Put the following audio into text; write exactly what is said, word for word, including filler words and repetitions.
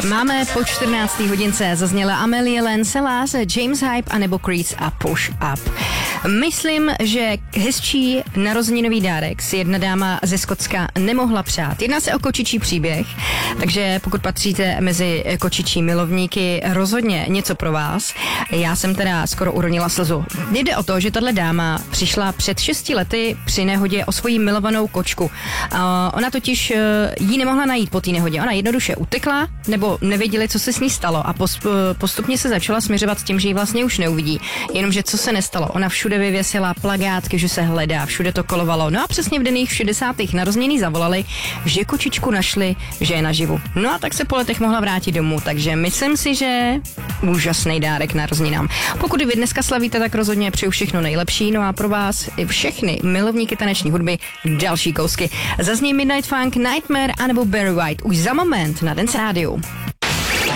Máme po čtrnácté hodince, zazněla Amelie Len, Selaz, James Hype anebo Creeds a Push Up. Myslím, že hezčí narozeninový dárek si jedna dáma ze Skotska nemohla přát. Jedná se o kočičí příběh, takže pokud patříte mezi kočičí milovníky, rozhodně něco pro vás. Já jsem teda skoro uronila slzu. Jde o to, že tahle dáma přišla před šesti lety při nehodě o svoji milovanou kočku. Ona totiž jí nemohla najít po té nehodě. Ona jednoduše utekla, nebo nevěděli, co se s ní stalo a postupně se začala směřovat s tím, že ji vlastně už neuvidí. Jenomže co se nestalo? Ona všude vyvěsila plakátky, že se hledá, všude to kolovalo. No a přesně v denních šedesátých narozeninách zavolali, že kočičku našli, že je naživu. No a tak se po letech mohla vrátit domů, takže myslím si, že úžasný dárek narozeninám. Pokud i vy dneska slavíte, tak rozhodně přeju všechno nejlepší. No a pro vás i všechny milovníky taneční hudby další kousky. Zazní Midnight Funk, Nightmare anebo Barry White už za moment na Dance Rádiu.